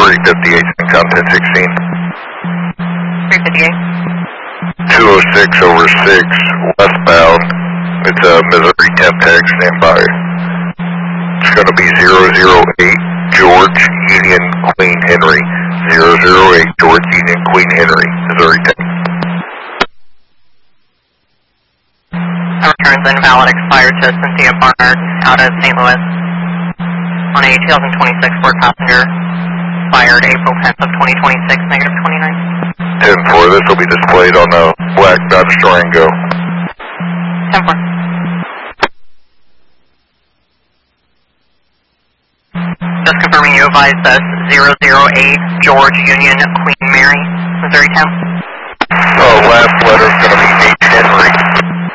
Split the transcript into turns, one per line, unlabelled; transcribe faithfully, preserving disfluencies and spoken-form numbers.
three fifty-eight, Incom ten sixteen.
three fifty-eight.
two oh six over six, westbound. It's a Missouri temp tag, stand by. It's going to be zero zero eight, George Union Queen Henry. zero zero eight, George Union Queen Henry, Missouri temp.
That returns invalid expired to Cynthia Barnard out of Saint Louis. On a two thousand twenty-six Ford Passenger, expired April tenth of twenty twenty-six, negative twenty-nine.
ten four, this will be displayed on the black Dodge Durango.
ten four. Just confirming you advised us zero zero eight, George Union Queen Mary, Missouri temp.
Oh, last letter is going to be H Henry.